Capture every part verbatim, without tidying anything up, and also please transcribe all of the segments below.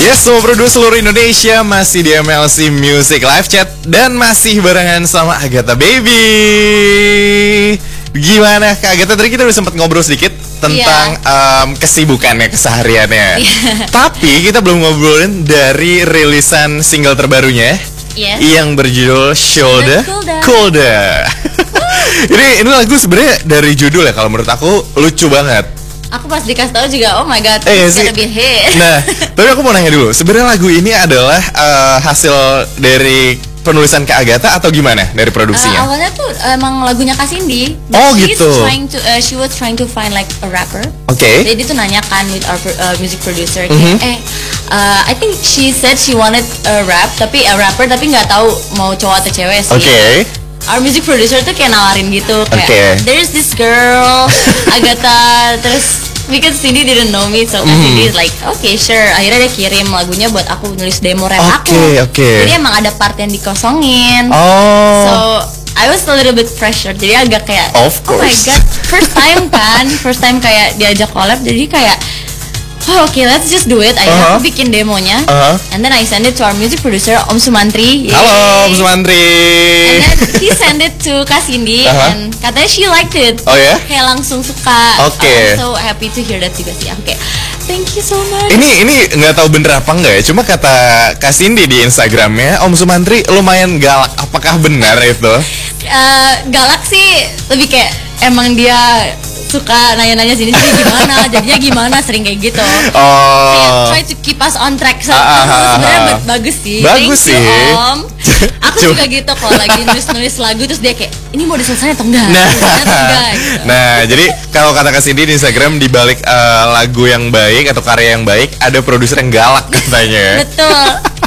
Yes, semua produser seluruh Indonesia masih di M L C Music Live Chat dan masih barengan sama Agatha Baby. Gimana Kak Agatha? Tadi kita udah sempat ngobrol sedikit tentang yeah. um, kesibukannya, kesehariannya. Yeah. Tapi kita belum ngobrolin dari rilisan single terbarunya, yes. yang berjudul Shoulda Colda. ini ini lagu sebenarnya dari judul ya, kalau menurut aku lucu banget. Aku pas dikasih tahu juga, oh my god, eh, it's gonna be hit. Nah, tapi aku mau nanya dulu, sebenarnya lagu ini adalah uh, hasil dari penulisan Kak Agatha atau gimana dari produksinya? Uh, awalnya tuh emang lagunya Kak Cindy. Oh She's gitu. Trying to, uh, she was trying to find like a rapper. Oke. Okay. Jadi tuh nanyakan with our uh, music producer, mm-hmm. kayak, eh, uh, I think she said she wanted a rap, tapi a rapper tapi nggak tahu mau cowok atau cewek sih. Oke. Okay. Our music producer tuh kayak nawarin gitu, kayak okay. there's this girl Agatha, terus because Cindy didn't know me, so mm. Cindy is like, okay sure. Akhirnya dia kirim lagunya buat aku nulis demo rap okay, aku. Okay. Jadi emang ada part yang dikosongin. Oh. So I was a little bit pressure. Jadi agak kayak, of course. Oh my god, first time kan, first time kayak diajak collab. Jadi kayak, oh, oke, okay, let's just do it. Akhirnya uh-huh. aku bikin demonya, uh-huh. and then I send it to our music producer Om Sumantri. Yay. Halo Om Sumantri. And then he send it to Kak Cindy, uh-huh. and katanya she liked it. Oh ya? Yeah? Kayak langsung suka. Oke. Okay. I'm so happy to hear that juga sih. Oke, okay. Thank you so much. Ini ini nggak tahu bener apa enggak ya. Cuma kata Kak Cindy di Instagramnya, Om Sumantri lumayan galak. Apakah benar itu? Uh, galak sih, lebih kayak emang dia suka nanya-nanya sini jadi gimana, jadinya gimana, sering kayak gitu. Oh. Kayak try to keep us on track. So, ah, ah, sebenarnya ah, bagus sih. Bagus Thank sih. you, Om. Aku juga gitu kalau lagi nulis-nulis lagu terus dia kayak, ini mau diselesaikan atau enggak? Nah, atau enggak gitu. Nah, jadi kalau kata Kak Cindy di Instagram, di balik uh, lagu yang baik atau karya yang baik ada produser yang galak katanya. Betul.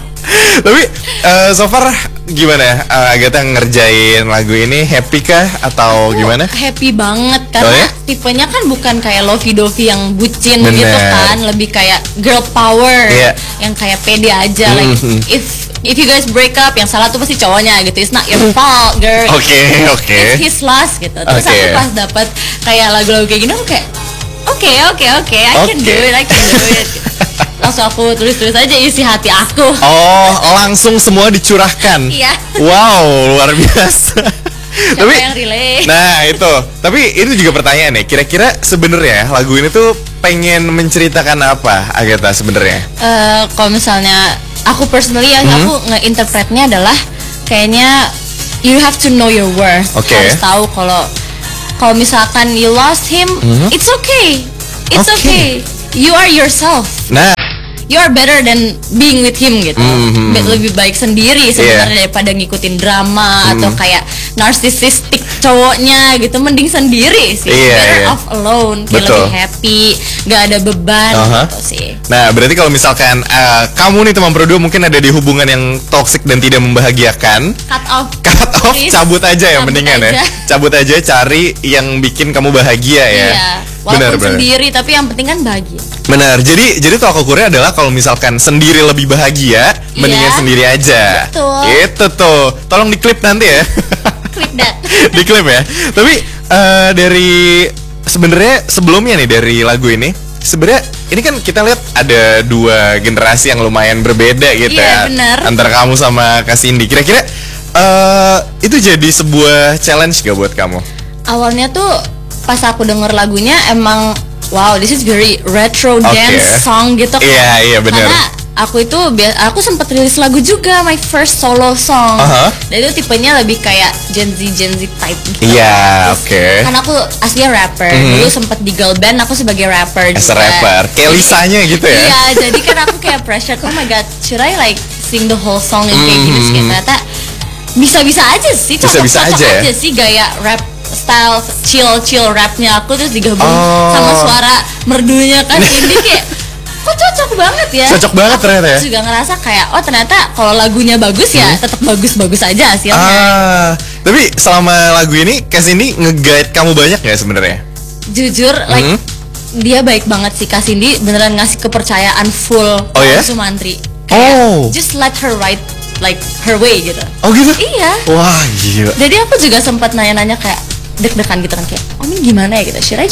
Tapi uh, so far gimana uh, Agatha ngerjain lagu ini, happy kah atau aku gimana? Happy banget karena oh, ya? tipenya kan bukan kayak lovey-dovey yang bucin. Bener. Gitu kan, lebih kayak girl power, yeah. yang kayak pede aja. Mm-hmm. Like if if you guys break up, yang salah tuh pasti cowoknya gitu. It's not your fault, girl. Oke, okay, oke. Okay. It's his loss gitu. Terus okay. aku pas dapat kayak lagu-lagu kayak gini, aku kayak oke oke oke, I okay. can do it, I can do it. Gitu. Langsung aku tulis-tulis aja isi hati aku. Oh, langsung semua dicurahkan. Iya. Wow, luar biasa. Siapa tapi, yang relate? Nah itu, tapi itu juga pertanyaan nih. Kira-kira sebenarnya lagu ini tuh pengen menceritakan apa, Agatha sebenarnya? Uh, kalau misalnya aku personally yang hmm? aku nge-interpretnya adalah kayaknya you have to know your worth. Okay. Harus tahu kalau kalau misalkan you lost him, hmm? it's okay, it's okay. okay. You are yourself. Nah. You are better than being with him gitu. Mm-hmm. Lebih baik sendiri sebenarnya, yeah. daripada ngikutin drama, mm. atau kayak narsisistik cowoknya gitu. Mending sendiri sih, yeah, better yeah. off alone. Kayak lebih happy, gak ada beban, uh-huh. gitu sih. Nah berarti kalau misalkan uh, kamu nih teman berdua mungkin ada di hubungan yang toksik dan tidak membahagiakan, cut off, cut off, please. cabut aja ya, cabut mendingan aja. ya. Cabut aja, cari yang bikin kamu bahagia ya. Iya. Walaupun benar, sendiri, benar. Tapi yang penting kan bahagia. Benar. Jadi jadi tolak ukurnya adalah kalau misalkan sendiri lebih bahagia, yeah. mendingan sendiri aja. Betul. Itu tuh. Tolong diklip nanti ya. Clip that. Diklip ya. Tapi uh, dari sebenarnya sebelumnya nih dari lagu ini, sebenarnya ini kan kita lihat ada dua generasi yang lumayan berbeda gitu yeah, ya. Benar. Antara kamu sama Kak Cindy. Kira-kira uh, itu jadi sebuah challenge gak buat kamu? Awalnya tuh pas aku denger lagunya emang wow, this is very retro okay. dance song gitu kan. Iya, yeah, iya yeah, benar. Karena aku itu aku sempat rilis lagu juga, my first solo song. Uh-huh. Dan itu tipenya lebih kayak Gen Z Gen Z type gitu. Iya, yeah, oke. Okay. Karena aku aslinya rapper. Mm-hmm. Dulu sempat di girl band, aku sebagai rapper As juga. As rapper, kayak Lisanya gitu ya. Iya, jadi kan aku kayak pressure, oh my god, should I like sing the whole song yang kayak mm-hmm. gini? Terus ternyata bisa-bisa aja sih, cocok-cocok aja, aja sih gaya rap style chill-chill rapnya aku terus digabung oh. sama suara merdunya kan Cindy kayak kok cocok banget ya. Cocok banget aku ternyata ya. Juga ngerasa kayak oh ternyata kalau lagunya bagus ya hmm. tetap bagus-bagus aja hasilnya. Ah, tapi selama lagu ini Kak Cindy nge-guide kamu banyak ya sebenarnya? Jujur, hmm. like dia baik banget sih Kak Cindy, beneran ngasih kepercayaan full oh, ya? Sumantri. Kayak oh. just let her write like her way gitu. Oh gitu? Iya. Wah gila. Jadi aku juga sempat nanya-nanya kayak deg-degan gitu kan kayak, oh ini gimana ya gitu, should I just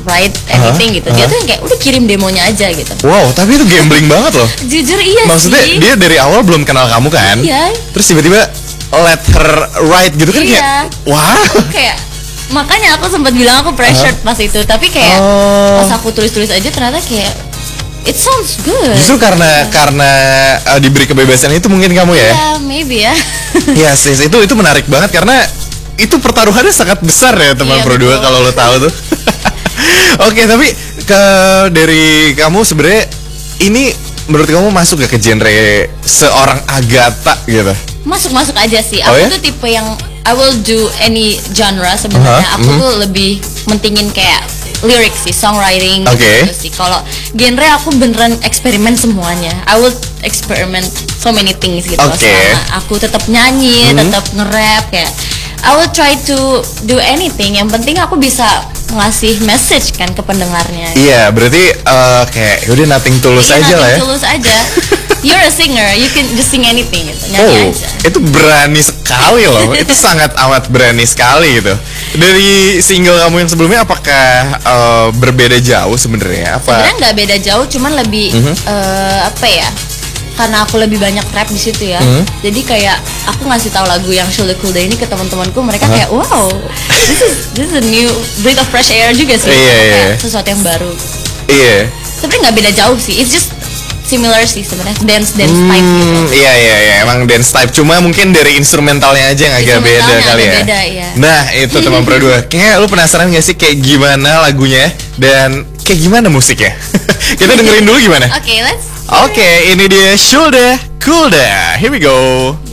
write anything uh-huh, gitu. Dia uh-huh. tuh yang kayak udah kirim demonya aja gitu. Wow, tapi itu gambling banget loh. Jujur iya Maksudnya, sih. Maksudnya dia dari awal belum kenal kamu kan? Iya. Terus tiba-tiba let her write gitu kan, iya. Kayak wah. Kayak makanya aku sempat bilang aku pressured uh-huh. pas itu, tapi kayak oh. pas aku tulis-tulis aja ternyata kayak it sounds good. Justru karena yeah. karena uh, diberi kebebasan itu mungkin kamu ya? Iya, yeah, maybe ya. Iya sih, itu itu menarik banget karena itu pertaruhannya sangat besar ya teman yeah, Pro dua kalau lo tahu tuh. Oke, okay, tapi ke dari kamu sebenarnya ini menurut kamu masuk gak ke genre seorang Agatha gitu? Masuk-masuk aja sih. Aku oh, ya? tuh tipe yang I will do any genre sebenarnya. Uh-huh. Aku mm-hmm. tuh lebih mentingin kayak lirik sih, songwriting okay. gitu sih. Kalau genre aku beneran eksperimen semuanya. I will experiment so many things gitu. Okay. Selama aku tetap nyanyi, mm-hmm. tetap nge-rap kayak I will try to do anything. Yang penting aku bisa ngasih message kan ke pendengarnya. Iya, berarti uh, kayak udah nothing tulus iya, aja lah ya. Tulus aja. You're a singer, you can just sing anything gitu. Oh, Nyanyi aja. Itu berani sekali loh. Itu sangat amat berani sekali gitu. Dari single kamu yang sebelumnya apakah uh, berbeda jauh sebenarnya? Apa? Sebenarnya nggak beda jauh, cuman lebih mm-hmm. uh, apa ya? Karena aku lebih banyak rap di situ ya, hmm? jadi kayak aku ngasih tahu lagu yang Should the Cool Day ini ke teman-temanku, mereka uh-huh. kayak wow, this is this is a new breath of fresh air juga sih, yeah, kayak yeah. sesuatu yang baru. Iya. Yeah. Tapi nggak beda jauh sih, it's just similar sih sebenarnya, dance dance hmm, type gitu. Iya iya iya, emang dance type, cuma mungkin dari instrumentalnya aja yang agak beda kali ya. Beda, iya. Nah itu teman Pro dua, kayak lu penasaran gak sih kayak gimana lagunya dan kayak gimana musiknya? Kita dengerin dulu gimana? Oke, okay, let's. Oke, okay, ini dia Should the Cool Day. Here we go.